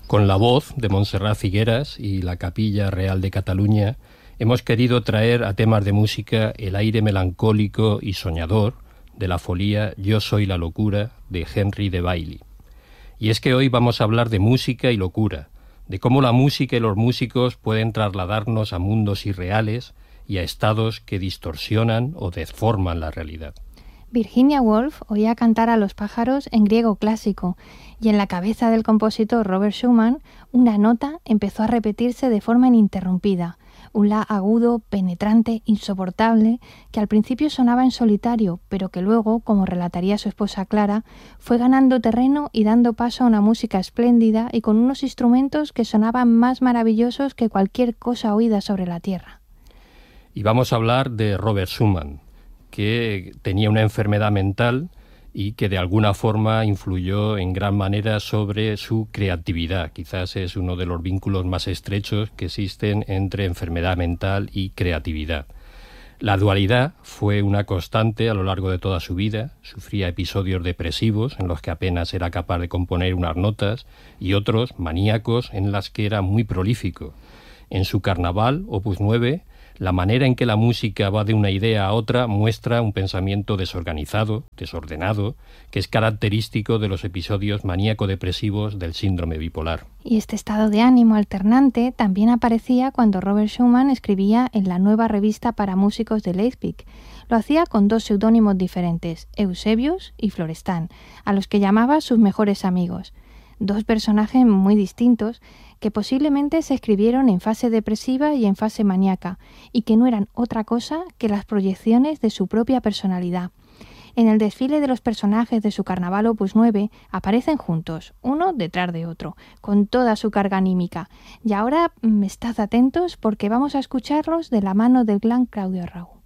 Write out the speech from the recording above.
Con la voz de Montserrat Figueras y la Capilla Real de Cataluña hemos querido traer a temas de música el aire melancólico y soñador de la folía Yo soy la locura de Henry de Bailey. Y es que hoy vamos a hablar de música y locura, de cómo la música y los músicos pueden trasladarnos a mundos irreales y a estados que distorsionan o deforman la realidad. Virginia Woolf oía cantar a los pájaros en griego clásico y en la cabeza del compositor Robert Schumann una nota empezó a repetirse de forma ininterrumpida, un la agudo, penetrante, insoportable, que al principio sonaba en solitario, pero que luego, como relataría su esposa Clara, fue ganando terreno y dando paso a una música espléndida y con unos instrumentos que sonaban más maravillosos que cualquier cosa oída sobre la tierra. Y vamos a hablar de Robert Schumann, que tenía una enfermedad mental y que de alguna forma influyó en gran manera sobre su creatividad. Quizás es uno de los vínculos más estrechos que existen entre enfermedad mental y creatividad. La dualidad fue una constante a lo largo de toda su vida. Sufría episodios depresivos en los que apenas era capaz de componer unas notas y otros maníacos en las que era muy prolífico. En su Carnaval, Opus 9, la manera en que la música va de una idea a otra muestra un pensamiento desorganizado, desordenado, que es característico de los episodios maníaco-depresivos del síndrome bipolar. Y este estado de ánimo alternante también aparecía cuando Robert Schumann escribía en la nueva revista para músicos de Leipzig. Lo hacía con dos seudónimos diferentes, Eusebius y Florestan, a los que llamaba sus mejores amigos. Dos personajes muy distintos que posiblemente se escribieron en fase depresiva y en fase maníaca, y que no eran otra cosa que las proyecciones de su propia personalidad. En el desfile de los personajes de su Carnaval Opus 9 aparecen juntos, uno detrás de otro, con toda su carga anímica. Y ahora estad atentos porque vamos a escucharlos de la mano del gran Claudio Arrau.